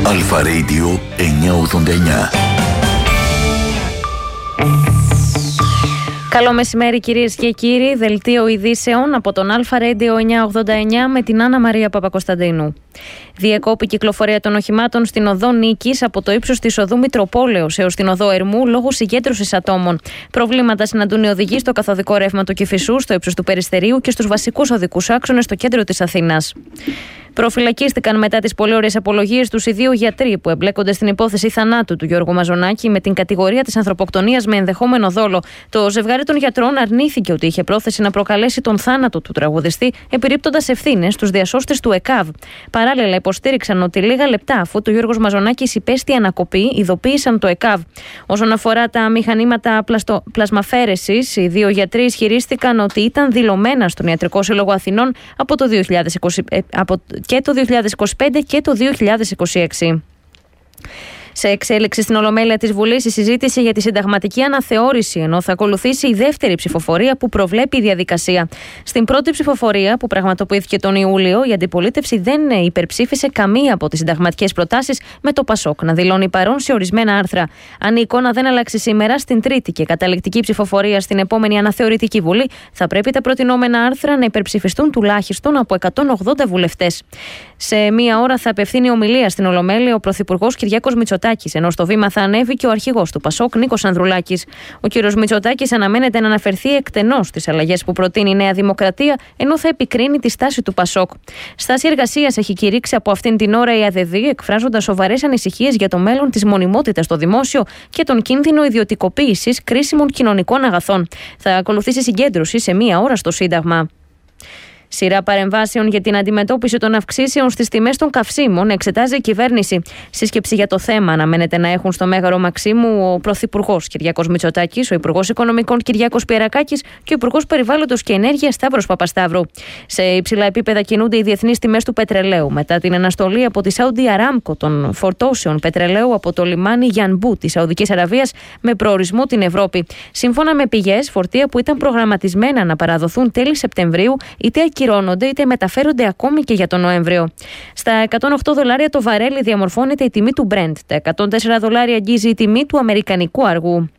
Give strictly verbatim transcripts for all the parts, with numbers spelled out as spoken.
Αλφα Radio εννιακόσια ογδόντα εννιά. Καλό μεσημέρι κυρίες και κύριοι, δελτίο ειδήσεων από τον Αλφα Radio εννιακόσια ογδόντα εννιά με την Άννα Μαρία Παπακοσταντίνου. Διεκόπη κυκλοφορία των οχημάτων στην οδό Νίκης από το ύψος της οδού Μητροπόλεως έως την οδό Ερμού λόγω συγκέντρωσης ατόμων. Προβλήματα συναντούν οι οδηγοί στο καθοδικό ρεύμα του Κηφισού, στο ύψος του Περιστερίου και στους βασικούς οδικούς άξονες στο κέντρο της Αθήνας. Προφυλακίστηκαν μετά τις πολύ ωραίες απολογίες τους οι δύο γιατροί που εμπλέκονται στην υπόθεση θανάτου του Γιώργου Μαζονάκη με την κατηγορία της ανθρωποκτονίας με ενδεχόμενο δόλο. Το ζευγάρι των γιατρών αρνήθηκε ότι είχε πρόθεση να προκαλέσει τον θάνατο του τραγουδιστή, επιρρύπτοντας ευθύνες στους διασώστες του ΕΚΑΒ. Παράλληλα, υποστήριξαν ότι λίγα λεπτά αφού το Γιώργος Μαζονάκης υπέστη ανακοπή, ειδοποίησαν το ΕΚΑΒ. Όσον αφορά τα μηχανήματα πλαστο... πλασμαφέρεσης, οι δύο γιατροί ισχυρίστηκαν ότι ήταν δηλωμένα στον Ιατρικό Σύλλογο Αθηνών από το δύο χιλιάδες είκοσι... από... και το δύο χιλιάδες είκοσι πέντε και το δύο χιλιάδες είκοσι έξι. Σε εξέλιξη στην Ολομέλεια της Βουλής η συζήτηση για τη συνταγματική αναθεώρηση, ενώ θα ακολουθήσει η δεύτερη ψηφοφορία που προβλέπει η διαδικασία. Στην πρώτη ψηφοφορία, που πραγματοποιήθηκε τον Ιούλιο, η αντιπολίτευση δεν υπερψήφισε καμία από τις συνταγματικές προτάσεις, με το ΠΑΣΟΚ να δηλώνει παρόν σε ορισμένα άρθρα. Αν η εικόνα δεν αλλάξει σήμερα, στην τρίτη και καταληκτική ψηφοφορία στην επόμενη αναθεωρητική Βουλή, θα πρέπει τα προτινόμενα άρθρα να υπερψηφιστούν τουλάχιστον από εκατόν ογδόντα βουλευτές. Σε μία ώρα θα απευθύνει ομιλία στην Ολομέλεια ο Πρωθυπουργός Κυριάκος Μητσοτάκης, ενώ στο βήμα θα ανέβει και ο αρχηγός του ΠΑΣΟΚ, Νίκος Ανδρουλάκης. Ο κ. Μητσοτάκης αναμένεται να αναφερθεί εκτενώς στις αλλαγές που προτείνει η Νέα Δημοκρατία, ενώ θα επικρίνει τη στάση του ΠΑΣΟΚ. Στάση εργασίας έχει κηρύξει από αυτήν την ώρα η ΑΔΔ, εκφράζοντας σοβαρές ανησυχίες για το μέλλον της μονιμότητας στο δημόσιο και τον κίνδυνο ιδιωτικοποίησης κρίσιμων κοινωνικών αγαθών. Θα ακολουθήσει συγκέντρωση σε μία ώρα στο Σύνταγμα. Σειρά παρεμβάσεων για την αντιμετώπιση των αυξήσεων στις τιμές των καυσίμων εξετάζει η κυβέρνηση. Σύσκεψη για το θέμα αναμένεται να έχουν στο Μέγαρο Μαξίμου ο Πρωθυπουργός Κυριάκος Μητσοτάκης, ο Υπουργός Οικονομικών Κυριάκος Πιερακάκης και ο Υπουργός Περιβάλλοντος και Ενέργειας Σταύρος Παπασταύρου. Σε υψηλά επίπεδα κινούνται οι διεθνείς τιμές του πετρελαίου μετά την αναστολή από τη Saudi Aramco των φορτώσεων πετρελαίου από το λιμάνι Γιανμπού της Σαουδικής Αραβίας με προορισμό την Ευρώπη. Σύμφωνα με πηγές, φορτία που ήταν προγραμματισμένα να παραδοθούν τέλη Σεπτεμβρίου είτε ακυρώνονται είτε μεταφέρονται ακόμη και για τον Νοέμβριο. Στα εκατόν οκτώ δολάρια το βαρέλι διαμορφώνεται η τιμή του Brent. Τα εκατόν τέσσερα δολάρια αγγίζει η τιμή του αμερικανικού αργού.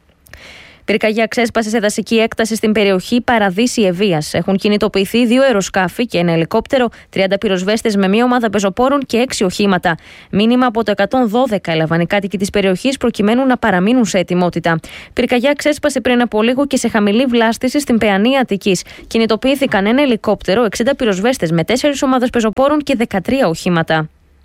Πυρκαγιά ξέσπασε σε δασική έκταση στην περιοχή Παραδείσι Ευβοίας. Έχουν κινητοποιηθεί δύο αεροσκάφη και ένα ελικόπτερο, τριάντα πυροσβέστες με μία ομάδα πεζοπόρων και έξι οχήματα. Μήνυμα από το εκατόν δώδεκα έλαβαν οι κάτοικοι της περιοχής προκειμένου να παραμείνουν σε ετοιμότητα. Πυρκαγιά ξέσπασε πριν από λίγο και σε χαμηλή βλάστηση στην Παιανία Αττικής. Κινητοποιήθηκαν ένα ελικόπτερο, εξήντα πυροσβέστες με τέσσερις ομάδες πεζοπόρων και δεκατρία οχήματα.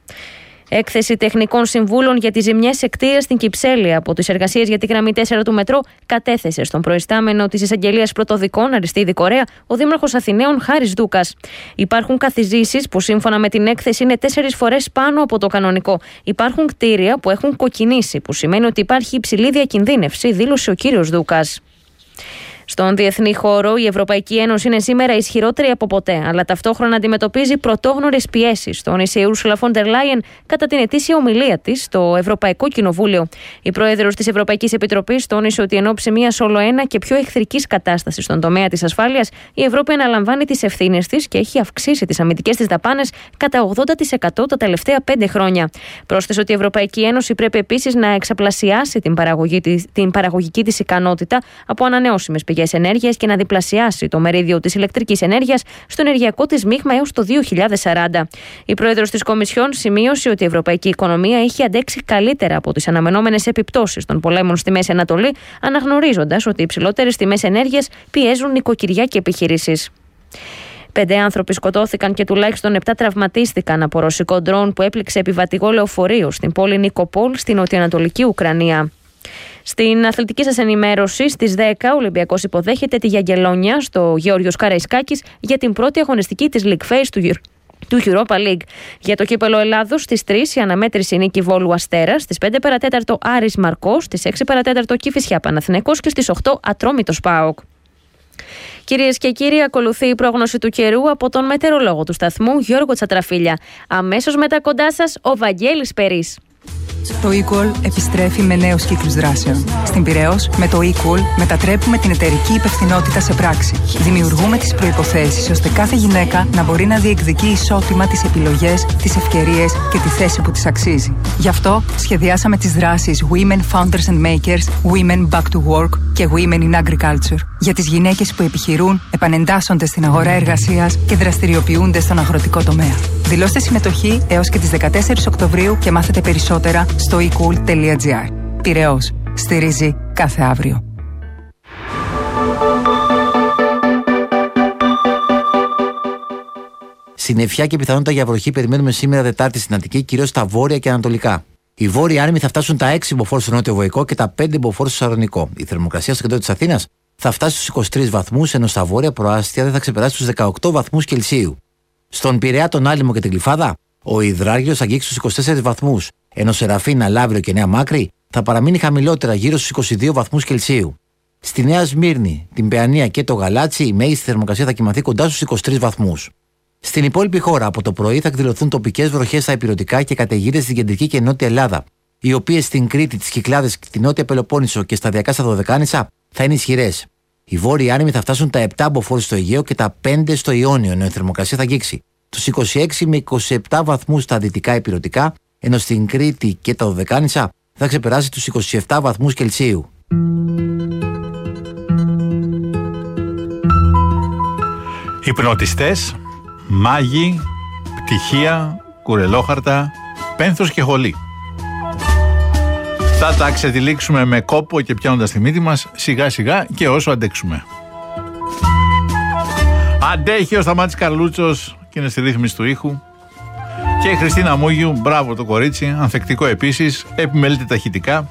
Έκθεση τεχνικών συμβούλων για τις ζημιές σε κτίρια στην Κυψέλεια από τις εργασίες για τη γραμμή τέσσερα του μετρό κατέθεσε στον προϊστάμενο της Εισαγγελίας Πρωτοδικών Αριστίδη Κορέα ο Δήμαρχος Αθηναίων Χάρης Δούκας. Υπάρχουν καθιζήσεις που σύμφωνα με την έκθεση είναι τέσσερις φορές πάνω από το κανονικό. Υπάρχουν κτίρια που έχουν κοκκινήσει, που σημαίνει ότι υπάρχει υψηλή διακινδύνευση, δήλωσε ο κύριος Δούκας. Στον διεθνή χώρο, η Ευρωπαϊκή Ένωση είναι σήμερα ισχυρότερη από ποτέ, αλλά ταυτόχρονα αντιμετωπίζει πρωτόγνωρες πιέσεις, τόνισε η Ursula von der Leyen κατά την ετήσια ομιλία της στο Ευρωπαϊκό Κοινοβούλιο. Η πρόεδρος της Ευρωπαϊκής Επιτροπής τόνισε ότι εν ώψη μιας ολοένα και πιο εχθρικής κατάστασης στον τομέα της ασφάλειας, η Ευρώπη αναλαμβάνει τις ευθύνες της και έχει αυξήσει τις αμυντικές της δαπάνες κατά ογδόντα τοις εκατό τα τελευταία πέντε χρόνια. Πρόσθεσε ότι η Ευρωπαϊκή Ένωση πρέπει επίσης να εξαπλασιάσει την, παραγωγή, την παραγωγική της ικανότητα από ανανεώσιμες πηγές ενέργειας και να διπλασιάσει το μερίδιο της ηλεκτρικής ενέργειας στο ενεργειακό της μείγμα έως το δύο χιλιάδες σαράντα. Η πρόεδρος της Κομισιόν σημείωσε ότι η ευρωπαϊκή οικονομία έχει αντέξει καλύτερα από τις αναμενόμενες επιπτώσεις των πολέμων στη Μέση Ανατολή, αναγνωρίζοντας ότι οι υψηλότερες τιμές ενέργειας πιέζουν νοικοκυριά και επιχειρήσεις. Πέντε άνθρωποι σκοτώθηκαν και τουλάχιστον επτά τραυματίστηκαν από ρωσικό ντρόουν που έπληξε επιβατικό λεωφορείο στην πόλη Νικοπόλ στην νοτιοανατολική Ουκρανία. Στην αθλητική σας ενημέρωση, στις δέκα ο Ολυμπιακός υποδέχεται τη Γιαγγελόνια στο Γεώργιος Καραϊσκάκης για την πρώτη αγωνιστική της League Phase του, του Europa League. Για το κύπελο Ελλάδος, στις τρεις η αναμέτρηση Νίκη Βόλου Αστέρας, στις πέντε παρατέταρτο Άρης Μαρκός, στις έξι παρατέταρτο Κηφισιά Παναθηναϊκός και στις οκτώ Ατρόμητος ΠΑΟΚ. Κυρίες και κύριοι, ακολουθεί η πρόγνωση του καιρού από τον μετεωρολόγο του σταθμού Γιώργο Τσατραφίλια. Αμέσως μετά κοντά σας ο Βαγγέλης Περής. Το Equal επιστρέφει με νέους κύκλους δράσεων. Στην Πειραιώς, με το Equal μετατρέπουμε την εταιρική υπευθυνότητα σε πράξη. Δημιουργούμε τις προϋποθέσεις ώστε κάθε γυναίκα να μπορεί να διεκδικεί ισότιμα τις επιλογές, τις ευκαιρίες και τη θέση που της αξίζει. Γι' αυτό σχεδιάσαμε τις δράσεις Women Founders and Makers, Women Back to Work και Women in Agriculture. Για τις γυναίκες που επιχειρούν, επανεντάσσονται στην αγορά εργασίας και δραστηριοποιούνται στον αγροτικό τομέα. Δηλώστε συμμετοχή έως και τις δεκατέσσερις Οκτωβρίου και μάθετε περισσότερα στο ecool τελεία gr. Πειραιώς. Στηρίζει κάθε αύριο. Συννεφιά και πιθανότητα για βροχή περιμένουμε σήμερα Δετάρτη στην Αττική, κυρίως στα βόρεια και ανατολικά. Οι βόρειοι άνεμοι θα φτάσουν τα έξι μποφόρ στο νότιο βοϊκό και τα πέντε μποφόρ στο Σαλονικό. Η θερμοκρασία στο κέντρο της Αθήνας θα φτάσει στους είκοσι τρεις βαθμούς, ενώ στα βόρεια προάστια δεν θα ξεπεράσει τους δεκαοκτώ βαθμούς Κελσίου. Στον Πειραιά, τον Άλυμο και την Γλυφάδα, ο υδράργυρος θα αγγίξει στους είκοσι τέσσερις βαθμούς, ενώ Σεραφίνα, Λαύριο και Νέα Μάκρη θα παραμείνει χαμηλότερα γύρω στους είκοσι δύο βαθμούς Κελσίου. Στη Νέα Σμύρνη, την Παιανία και το Γαλάτσι, η μέγιστη θερμοκρασία θα κοιμαθεί κοντά στους είκοσι τρεις βαθμούς. Στην υπόλοιπη χώρα, από το πρωί θα εκδηλωθούν τοπικές βροχές στα ηπειρωτικά και καταιγίδες στην κεντρική και νότια Ελλάδα, οι οποίες στην Κρήτη, τις Κυκλάδες, τη νότια Πελοπόννησο και σταδιακά στα Δωδεκάνησα θα είναι ισχυρές. Οι βόρειοι άνεμοι θα φτάσουν τα επτά μποφόρ στο Αιγαίο και τα πέντε στο Ιόνιο, ενώ η θερμοκρασία θα αγγίξει τους είκοσι έξι με είκοσι επτά βαθμούς στα δυτικά ηπειρωτικά, ενώ στην Κρήτη και τα Δωδεκάνησα θα ξεπεράσει τους είκοσι επτά βαθμούς Κελσίου. Υπνοτιστές, μάγοι, πτυχία, κουρελόχαρτα, πένθος και χολή. Θα τα ξετυλίξουμε με κόπο και πιάνοντας τη μύτη μας σιγά σιγά και όσο αντέξουμε. Αντέχει ο Σταμάτης Καρλούτσος και είναι στη ρύθμιση του ήχου. Και η Χριστίνα Μούγιου, μπράβο το κορίτσι, ανθεκτικό επίσης, επιμελείται ταχυτικά.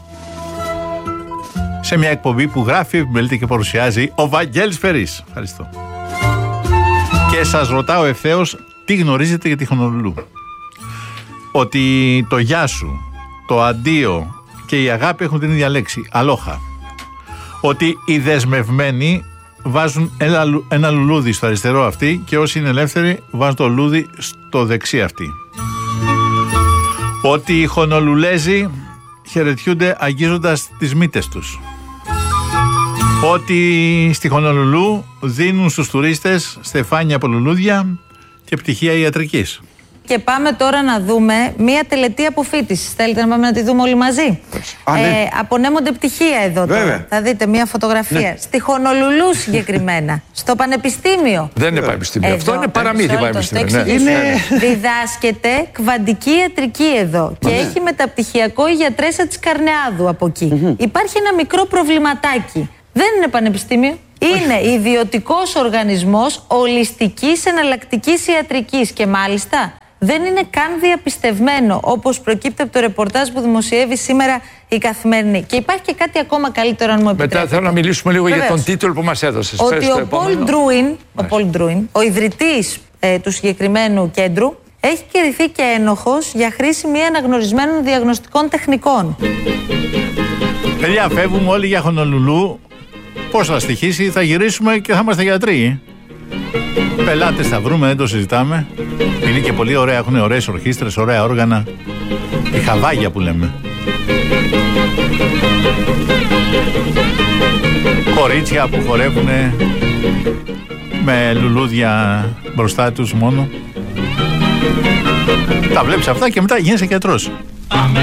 Σε μια εκπομπή που γράφει, επιμελείται και παρουσιάζει ο Βαγγέλης Φερής. Ευχαριστώ. Και σας ρωτάω ευθέως τι γνωρίζετε για τη Χονολουλού. Ότι το γεια σου, το αντίο και η αγάπη έχουν την ίδια λέξη, αλόχα. Ότι οι δεσμευμένοι βάζουν ένα, ένα λουλούδι στο αριστερό αυτή και όσοι είναι ελεύθεροι βάζουν το λουλούδι στο δεξί αυτή. Ότι οι Χονολουλέζοι χαιρετιούνται αγγίζοντας τις μύτες τους. Ότι στη Χονολουλού δίνουν στους τουρίστες στεφάνια από λουλούδια και πτυχία ιατρικής. Και πάμε τώρα να δούμε μία τελετή αποφοίτησης. Θέλετε να πάμε να τη δούμε όλοι μαζί? Α, ναι. ε, απονέμονται πτυχία εδώ τώρα. Θα δείτε μία φωτογραφία. Ναι. Στη Χονολουλού συγκεκριμένα. Στο Πανεπιστήμιο. Δεν είναι πανεπιστήμιο. Εδώ, αυτό είναι παραμύθι πανεπιστήμιο. Ναι. Είναι... Διδάσκεται κβαντική ιατρική εδώ. Μα, και ναι. έχει μεταπτυχιακό η γιατρέσα της Καρνεάδου από εκεί. Mm-hmm. Υπάρχει ένα μικρό προβληματάκι. Δεν είναι πανεπιστήμιο. Είναι ιδιωτικός οργανισμός ολιστικής εναλλακτικής ιατρικής και μάλιστα δεν είναι καν διαπιστευμένο, όπως προκύπτει από το ρεπορτάζ που δημοσιεύει σήμερα η Καθημερινή. Και υπάρχει και κάτι ακόμα καλύτερο, αν μου επιτρέπετε. Μετά θέλω να μιλήσουμε λίγο Βεβαίως. για τον τίτλο που μας έδωσες. Ότι ο Πολ Ντρούιν, ο, Πολ Ντρούιν, ο ιδρυτής ε, του συγκεκριμένου κέντρου, έχει κηρυχθεί και ένοχος για χρήση μη αναγνωρισμένων διαγνωστικών τεχνικών. Παιδιά, φεύγουμε όλοι για Χονολουλού. Πώς θα στοιχήσει, θα γυρίσουμε και θα είμαστε γιατροί. Πελάτες θα βρούμε, δεν το συζητάμε. Είναι και πολύ ωραία, έχουν ωραίες ορχήστρες, ωραία όργανα. Η χαβάγια που λέμε. Κορίτσια που χορεύουν με λουλούδια μπροστά τους μόνο. Τα βλέπεις αυτά και μετά γίνεσαι γιατρός.